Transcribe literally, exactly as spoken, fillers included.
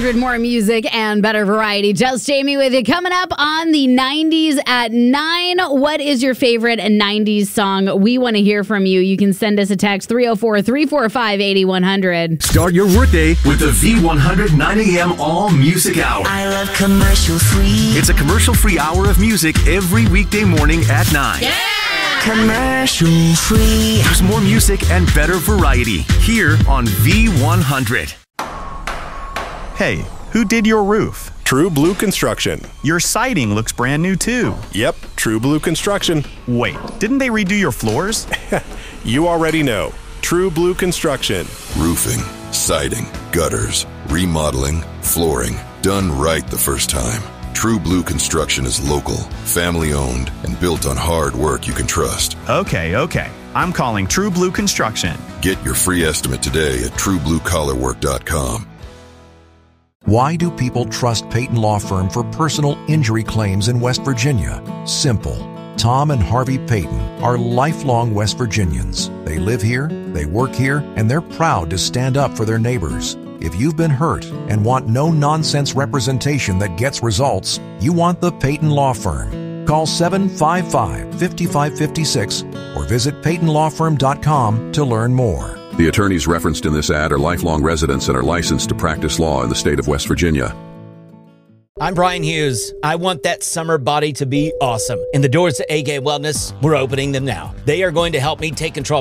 hundred, more music and better variety. Just Jamie with you. Coming up on the nineties at nine. What is your favorite nineties song? We want to hear from you. You can send us a text three oh four, three four five, eight one zero zero. Start your workday with the V one hundred nine a.m. All Music Hour. I love commercial free. It's a commercial-free hour of music every weekday morning at nine. Yeah! Commercial free. There's more music and better variety here on V one hundred. Hey, who did your roof? True Blue Construction. Your siding looks brand new too. Yep, True Blue Construction. Wait, didn't they redo your floors? You already know. True Blue Construction. Roofing, siding, gutters, remodeling, flooring. Done right the first time. True Blue Construction is local, family-owned, and built on hard work you can trust. Okay, okay. I'm calling True Blue Construction. Get your free estimate today at true blue collar work dot com. Why do people trust Peyton Law Firm for personal injury claims in West Virginia? Simple. Tom and Harvey Peyton are lifelong West Virginians. They live here, they work here, and they're proud to stand up for their neighbors. If you've been hurt and want no-nonsense representation that gets results, you want the Peyton Law Firm. Call seven five five, five five five six or visit peyton law firm dot com to learn more. The attorneys referenced in this ad are lifelong residents and are licensed to practice law in the state of West Virginia. I'm Brian Hughes. I want that summer body to be awesome. And the doors to A-Gay Wellness, we're opening them now. They are going to help me take control